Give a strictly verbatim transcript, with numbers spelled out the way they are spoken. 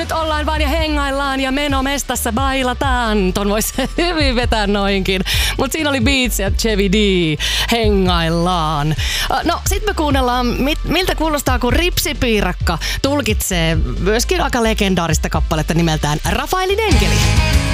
Nyt ollaan vaan ja hengaillaan ja menomestassa bailataan. Ton vois hyvin vetää noinkin. Mut siinä oli Beats ja Chevy D. Hengaillaan. No sit me kuunnellaan, mit, miltä kuulostaa, kun Ripsipiirakka tulkitsee myöskin aika legendaarista kappaletta nimeltään Rafaelin enkeli.